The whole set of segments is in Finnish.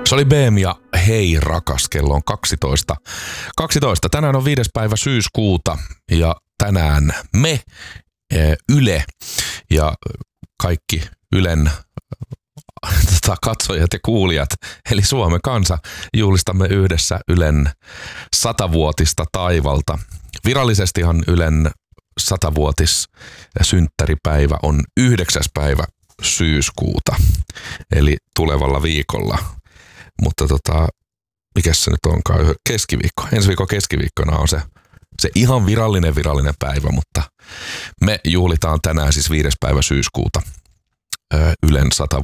Se oli BM ja Hei rakas, kello on 12. Tänään on 5. päivä syyskuuta ja tänään me, Yle ja kaikki Ylen katsojat ja kuulijat, eli Suomen kansa, juhlistamme yhdessä Ylen 100-vuotista taivalta. Virallisestihan Ylen 100-vuotis synttäripäivä on 9. päivä syyskuuta, eli tulevalla viikolla. Mutta mikäs se nyt onkaan, keskiviikko. Ensi viikon keskiviikkona on se ihan virallinen päivä, mutta me juhlitaan tänään siis 5. päivä syyskuuta Ylen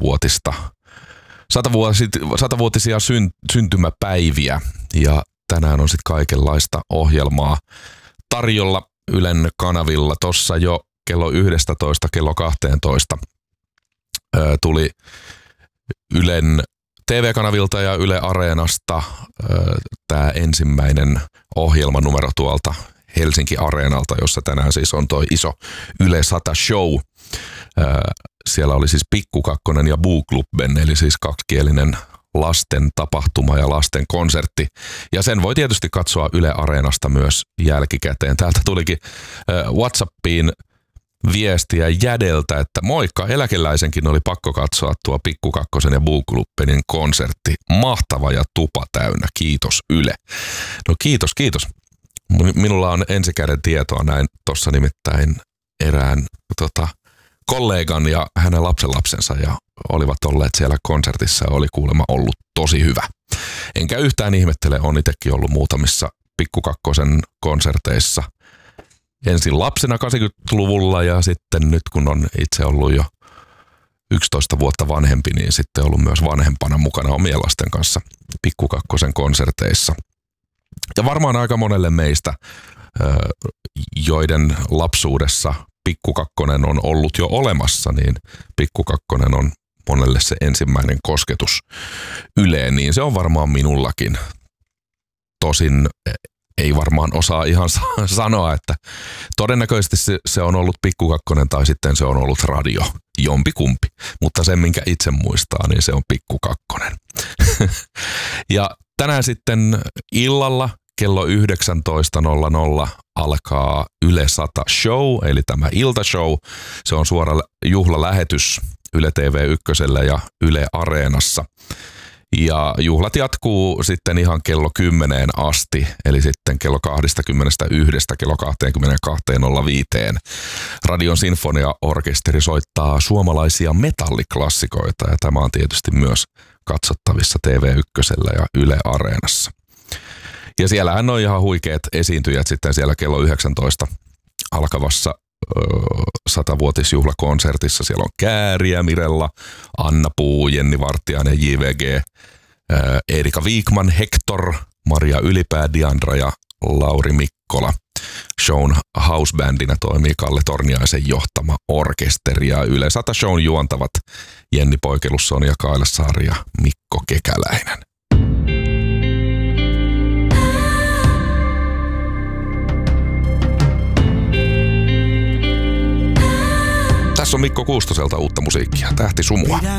100-vuotisia syntymäpäiviä ja tänään on sitten kaikenlaista ohjelmaa tarjolla Ylen kanavilla. Tossa jo kello 11, kello 12 tuli Ylen TV-kanavilta ja Yle Areenasta tämä ensimmäinen ohjelmanumero tuolta Helsinki Areenalta, jossa tänään siis on toi iso Yle 100 show. Siellä oli siis Pikku Kakkonen ja Buuklubben, eli siis kaksikielinen lasten tapahtuma ja lasten konsertti. Ja sen voi tietysti katsoa Yle Areenasta myös jälkikäteen. Täältä tulikin WhatsAppiin viestiä Jädeltä, että moikka, eläkeläisenkin oli pakko katsoa tuo Pikku Kakkosen ja Buuklubbenin konsertti. Mahtava ja tupa täynnä, kiitos Yle. No kiitos. Minulla on ensikäden tietoa näin tuossa nimittäin erään kollegan ja hänen lapsenlapsensa ja olivat olleet siellä konsertissa ja oli kuulemma ollut tosi hyvä. Enkä yhtään ihmettele, on itsekin ollut muutamissa Pikku Kakkosen konserteissa. Ensin lapsena 80-luvulla ja sitten nyt kun on itse ollut jo 11 vuotta vanhempi, niin sitten ollut myös vanhempana mukana omien lasten kanssa Pikku Kakkosen konserteissa. Ja varmaan aika monelle meistä, joiden lapsuudessa Pikku Kakkonen on ollut jo olemassa, niin Pikku Kakkonen on monelle se ensimmäinen kosketus Yleen, niin se on varmaan minullakin. Tosin ei varmaan osaa ihan sanoa, että todennäköisesti se on ollut Pikku Kakkonen tai sitten se on ollut radio, jompikumpi. Mutta sen, minkä itse muistaa, niin se on Pikku Kakkonen. Ja tänään sitten illalla kello 19.00 alkaa Yle 100 show, eli tämä iltashow. Se on suora juhlalähetys Yle TV1 ja Yle Areenassa. Ja juhlat jatkuu sitten ihan kello 10 asti, eli sitten kello 21 kello 22.05. Radion Sinfonia-orkesteri soittaa suomalaisia metalliklassikoita, ja tämä on tietysti myös katsottavissa TV1 ja Yle Areenassa. Ja siellähän on ihan huikeat esiintyjät sitten siellä kello 19 alkavassa 100-vuotisjuhlakonsertissa. Siellä on Kääriä, Mirella, Anna Puu, Jenni Vartiainen, JVG, Erika Wikman, Hector, Maria Ylipää, Diandra ja Lauri Mikkola. Shown housebandina toimii Kalle Torniaisen johtama orkesteri ja Yle 100 shown juontavat Jenni Poikelus, Sonja Kailassaari ja Mikko Kekäläinen. Tässä on Mikko Kuustoselta uutta musiikkia, Tähti sumua.